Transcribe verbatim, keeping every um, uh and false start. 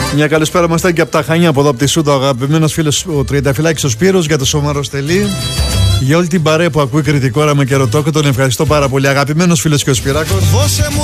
Μια καλησπέρα μας και από τα Χανιά, από εδώ από τη Σούντα, ο αγαπημένος φίλος ο Τριανταφυλάκης ο Σπύρος για το Σωμαρό Στελή. Για όλη την παρέα που ακούει Κρητικό Όραμα και Ρωτόκο, τον ευχαριστώ πάρα πολύ. Αγαπημένος φίλος και ο Σπυράκος.